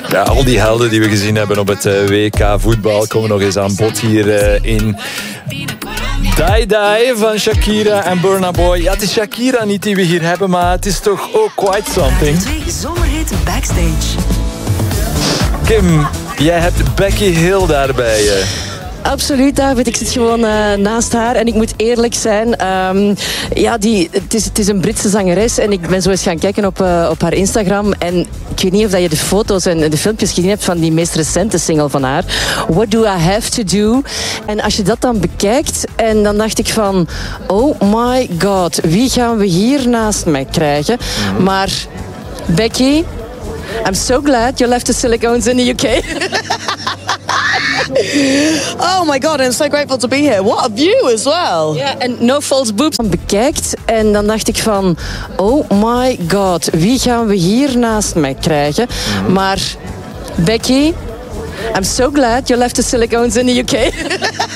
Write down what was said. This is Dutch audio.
Ja, al die helden die we gezien hebben op het WK voetbal komen nog eens aan bod hier in Die Die van Shakira en Burna Boy. Ja, het is Shakira niet die we hier hebben, maar het is toch ook quite something. Zomerhit Backstage. Kim, jij hebt Becky Hill daarbij je. Absoluut, David. Ik zit gewoon naast haar. En ik moet eerlijk zijn, het is een Britse zangeres. En ik ben zo eens gaan kijken op haar Instagram. En ik weet niet of dat je de foto's en de filmpjes gezien hebt van die meest recente single van haar. What Do I Have To Do? En als je dat dan bekijkt, en dan dacht ik van, oh my god, wie gaan we hier naast mij krijgen? Maar Becky, I'm so glad you left the silicones in the UK. Oh my god, I'm so grateful to be here. What a view as well. Ja, en no false boobs. Bekijkt en dan dacht ik van, oh my god, wie gaan we hier naast mij krijgen? Maar Becky, I'm so glad you left the silicones in the UK.